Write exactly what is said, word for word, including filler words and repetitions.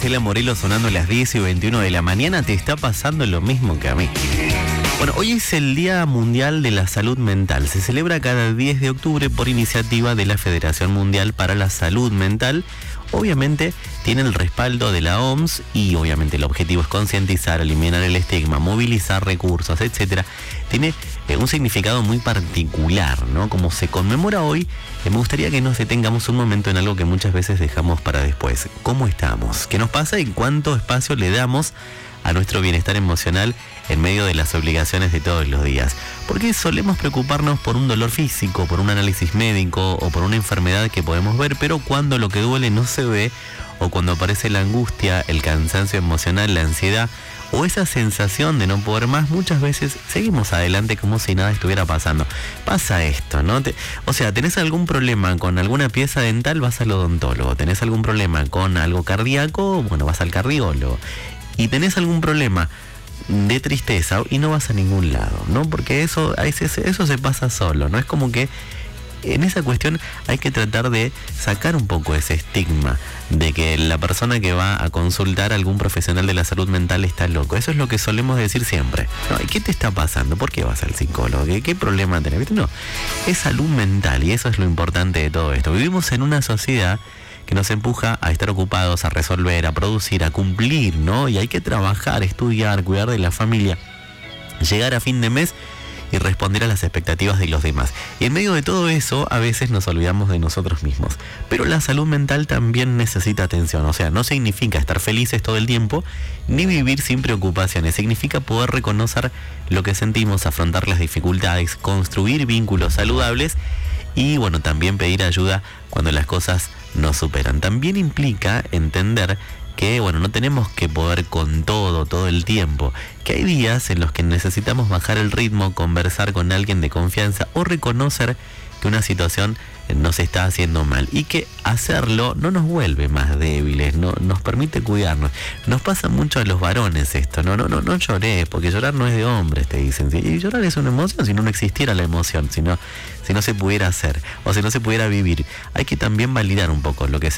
Graciela Morelos sonando a las diez y veintiuno de la mañana. Te está pasando lo mismo que a mí. Bueno, hoy es el Día Mundial de la Salud Mental. Se celebra cada diez de octubre por iniciativa de la Federación Mundial para la Salud Mental. Obviamente tiene el respaldo de la O M S y obviamente el objetivo es concientizar, eliminar el estigma, movilizar recursos, etcétera. Tiene eh, un significado muy particular, ¿no? Como se conmemora hoy, eh, me gustaría que nos detengamos un momento en algo que muchas veces dejamos para después. ¿Cómo estamos? ¿Qué nos pasa y cuánto espacio le damos a nuestro bienestar emocional en medio de las obligaciones de todos los días? Porque solemos preocuparnos por un dolor físico, por un análisis médico o por una enfermedad que podemos ver, pero cuando lo que duele no se ve, o cuando aparece la angustia, el cansancio emocional, la ansiedad o esa sensación de no poder más, muchas veces seguimos adelante como si nada estuviera pasando. Pasa esto, ¿no? Te, o sea, tenés algún problema con alguna pieza dental, vas al odontólogo. Tenés algún problema con algo cardíaco, bueno, vas al cardiólogo. Y tenés algún problema de tristeza y no vas a ningún lado, ¿no? Porque eso, eso se pasa solo, ¿no? Es como que en esa cuestión hay que tratar de sacar un poco ese estigma de que la persona que va a consultar a algún profesional de la salud mental está loco. Eso es lo que solemos decir siempre. No, ¿qué te está pasando? ¿Por qué vas al psicólogo? ¿Qué, qué problema tenés? No, es salud mental y eso es lo importante de todo esto. Vivimos en una sociedad que nos empuja a estar ocupados, a resolver, a producir, a cumplir, ¿no? Y hay que trabajar, estudiar, cuidar de la familia, llegar a fin de mes y responder a las expectativas de los demás. Y en medio de todo eso, a veces nos olvidamos de nosotros mismos. Pero la salud mental también necesita atención. O sea, no significa estar felices todo el tiempo, ni vivir sin preocupaciones. Significa poder reconocer lo que sentimos, afrontar las dificultades, construir vínculos saludables y, bueno, también pedir ayuda cuando las cosas nos superan. También implica entender que, bueno, no tenemos que poder con todo, todo el tiempo, que hay días en los que necesitamos bajar el ritmo, conversar con alguien de confianza o reconocer que una situación nos está haciendo mal y que hacerlo no nos vuelve más débiles, no nos permite cuidarnos. Nos pasa mucho a los varones esto, no, no, no, no lloré, porque llorar no es de hombres, te dicen. Y llorar es una emoción, si no, no existiera la emoción, si no, si no se pudiera hacer o si no se pudiera vivir. Hay que también validar un poco lo que